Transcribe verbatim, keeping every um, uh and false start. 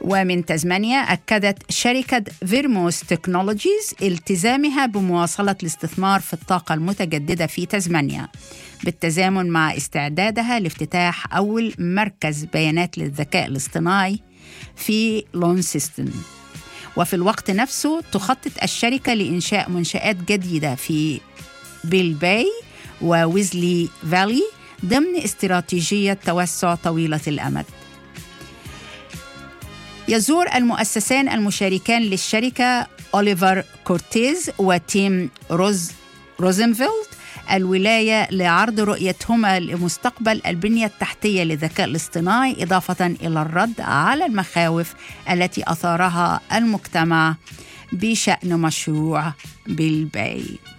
ومن تزمانيا أكدت شركة فيرموس تكنولوجيز التزامها بمواصلة الاستثمار في الطاقة المتجددة في تزمانيا بالتزامن مع استعدادها لافتتاح أول مركز بيانات للذكاء الاصطناعي في لونسيستون. وفي الوقت نفسه تخطط الشركة لإنشاء منشآت جديدة في بيل باي وويزلي فالي ضمن استراتيجية توسع طويلة الأمد. يزور المؤسسان المشاركان للشركة أوليفر كورتيز وتيم روز روزنفيلد الولاية لعرض رؤيتهما لمستقبل البنية التحتية للذكاء الاصطناعي، إضافة إلى الرد على المخاوف التي أثارها المجتمع بشأن مشروع بيل باي.